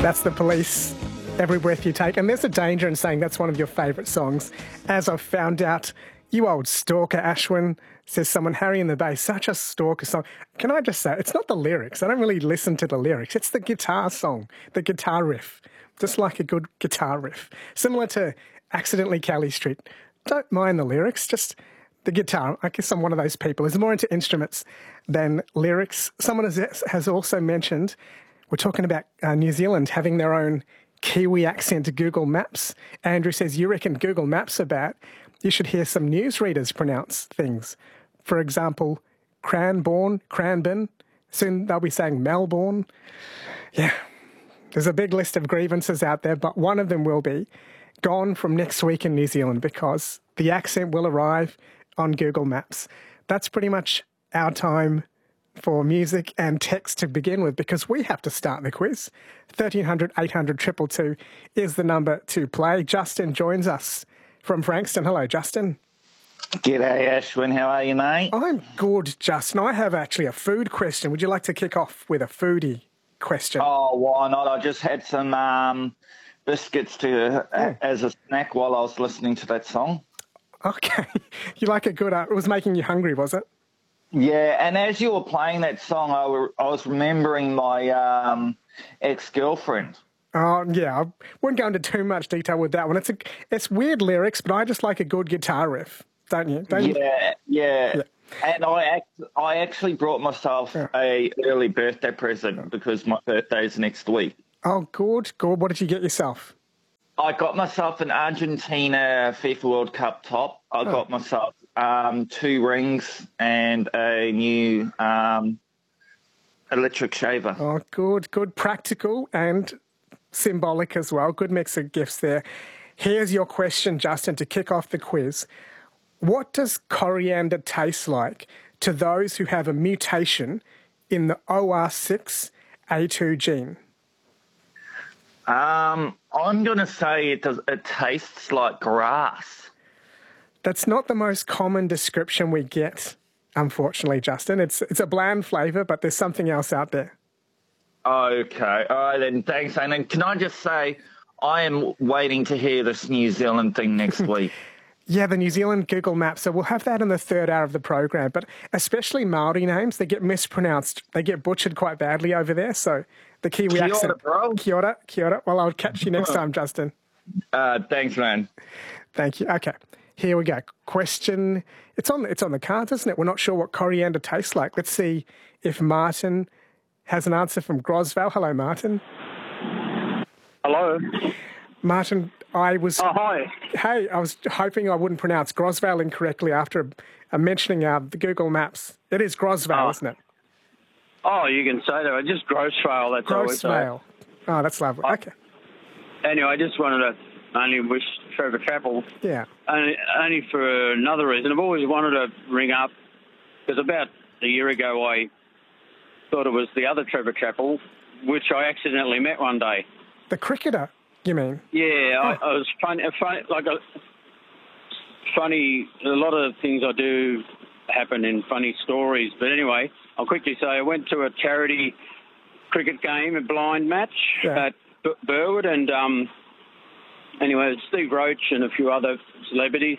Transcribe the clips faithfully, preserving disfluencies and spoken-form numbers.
That's The Police, Every Breath You Take. And there's a danger in saying that's one of your favourite songs. As I've found out, you old stalker, Ashwin, says someone, Harry in the Bay, such a stalker song. Can I just say, it's not the lyrics. I don't really listen to the lyrics. It's the guitar song, the guitar riff. Just like a good guitar riff. Similar to Accidentally Cali Street. Don't mind the lyrics, just the guitar. I guess I'm one of those people who's more into instruments than lyrics. Someone has, has also mentioned, we're talking about uh, New Zealand having their own Kiwi accent to Google Maps. Andrew says, you reckon Google Maps are bad? You should hear some newsreaders pronounce things. For example, Cranbourne, Cranbourne. Soon they'll be saying Melbourne. Yeah, there's a big list of grievances out there, but one of them will be gone from next week in New Zealand because the accent will arrive on Google Maps. That's pretty much our time for music and text to begin with, because we have to start the quiz. thirteen hundred, eight hundred, two two two is the number to play. Justin joins us from Frankston. Hello, Justin. G'day, Ashwin. How are you, mate? I'm good, Justin. I have actually a food question. Would you like to kick off with a foodie question? Oh, why not? I just had some um, biscuits to Oh. as a snack while I was listening to that song. Okay. You like a good... Uh, it was making you hungry, was it? Yeah, and as you were playing that song, I, were, I was remembering my um, ex-girlfriend. Oh, yeah. I wouldn't go into too much detail with that one. It's a, it's weird lyrics, but I just like a good guitar riff, don't you? Don't you? Yeah, yeah, Yeah. And I act, I actually brought myself Yeah. a early birthday present because my birthday's next week. Oh, good, good. What did you get yourself? I got myself an Argentina FIFA World Cup top. I Oh. got myself um, two rings and a new um, electric shaver. Oh, good, good. Practical and symbolic as well. Good mix of gifts there. Here's your question, Justin, to kick off the quiz. What does coriander taste like to those who have a mutation in the O R six A two gene? Um, I'm going to say it does. It tastes like grass. That's not the most common description we get, unfortunately, Justin. It's it's a bland flavour, but there's something else out there. Okay. All right, then. Thanks. And then can I just say I am waiting to hear this New Zealand thing next week. Yeah, the New Zealand Google Maps. So we'll have that in the third hour of the program. But especially Māori names, they get mispronounced. They get butchered quite badly over there. So the Kiwi Kia ora, accent. bro. Kia ora, kia ora. Well, I'll catch you next time, Justin. Uh, thanks, man. Thank you. Okay, here we go. Question. It's on. It's on the cards, isn't it? We're not sure what coriander tastes like. Let's see if Martin has an answer from Grosval. Hello, Martin. Hello. Martin, I was. Oh, hi. Hey, I was hoping I wouldn't pronounce Grosval incorrectly after uh, mentioning uh, the Google Maps. It is Grosval, Oh. isn't it? Oh, you can say that. Just gross trail, that's all we say. Grosval. Oh, that's lovely. Oh. Okay. Anyway, I just wanted to only wish Trevor Chappell, Yeah. only, only for another reason. I've always wanted to ring up, because about a year ago I thought it was the other Trevor Chappell, which I accidentally met one day. The cricketer, you mean? Yeah, I, I was funny, funny, like a funny. A lot of things I do happen in funny stories. But anyway, I'll quickly say I went to a charity cricket game, a blind match Yeah. at B- Burwood, and um, anyway, it was Steve Roach and a few other celebrities,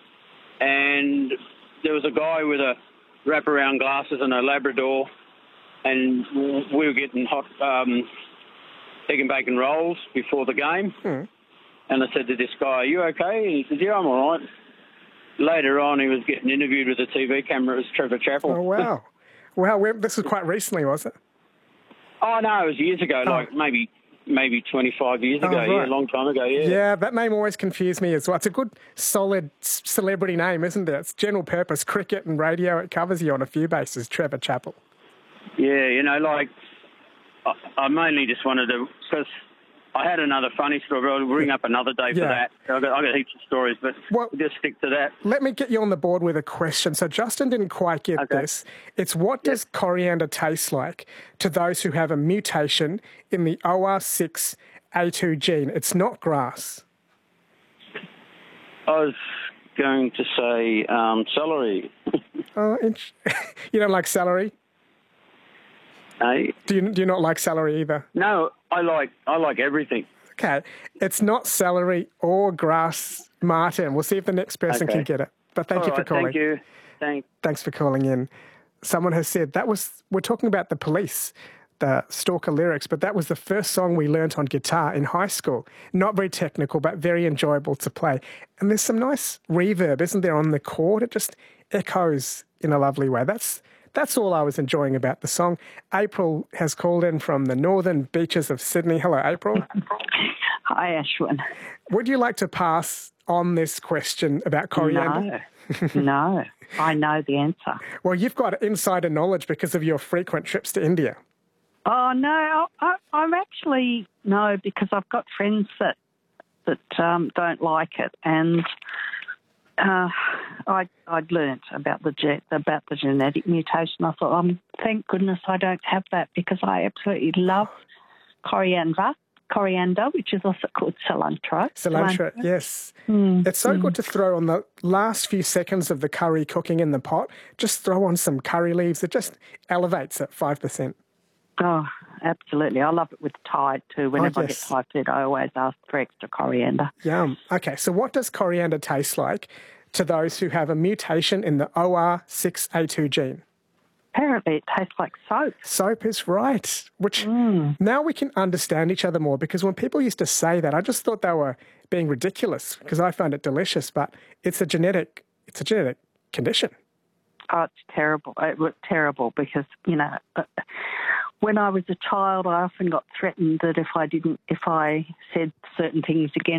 and there was a guy with a wraparound glasses and a Labrador, and we were getting hot. Um, egg and bacon rolls before the game. Hmm. And I said to this guy, are you okay? And he said, yeah, I'm all right. Later on, he was getting interviewed with a T V camera as Trevor Chappell. Oh, wow. Wow, we- this was quite recently, was it? Oh, no, it was years ago, Oh. like maybe maybe twenty-five years Oh, ago. right. Yeah, a long time ago, yeah. Yeah, that name always confused me as well. It's a good, solid c- celebrity name, isn't it? It's general purpose cricket and radio. It covers you on a few bases, Trevor Chappell. Yeah, you know, like, I, I mainly just wanted to, because I had another funny story, but I'll ring up another day for Yeah. that. I've got, I've got heaps of stories, but Well- we'll just stick to that. Let me get you on the board with a question. So Justin didn't quite get Okay. this. It's what does coriander taste like to those who have a mutation in the O R six A two gene? It's not grass. I was going to say um, celery. Oh, int- you don't like celery? Hey? Do you, do you not like celery either? No, I like I like everything. Okay. It's not celery or grass, Martin. We'll see if the next person Okay. can get it. But thank All you for right, calling. thank you. Thanks. Thanks for calling in. Someone has said that was, we're talking about the Police, the Stalker lyrics, but that was the first song we learnt on guitar in high school. Not very technical, but very enjoyable to play. And there's some nice reverb, isn't there, on the chord? It just echoes in a lovely way. That's that's all I was enjoying about the song. April has called in from the northern beaches of Sydney. Hello, April. Hi, Ashwin. Would you like to pass on this question about coriander? No, no, I know the answer. Well, you've got insider knowledge because of your frequent trips to India. Oh, no, I, I'm actually, no, because I've got friends that that um, don't like it, and uh, I, I'd learnt about the ge- about the genetic mutation. I thought, um, thank goodness I don't have that, because I absolutely love coriander, coriander, which is also called cilantro. Cilantro, yes. Mm, It's so mm. good to throw on the last few seconds of the curry cooking in the pot. Just throw on some curry leaves. It just elevates at five percent. Oh, absolutely. I love it with Thai too. Whenever yes. I get Thai food, I always ask for extra coriander. Yum. Okay, so what does coriander taste like to those who have a mutation in the O R six A two gene? Apparently, it tastes like soap. Soap is right, which Mm. now we can understand each other more, because when people used to say that, I just thought they were being ridiculous because I found it delicious, but it's a genetic, it's a genetic condition. Oh, it's terrible. It was terrible because, you know, when I was a child, I often got threatened that if I didn't, if I said certain things again,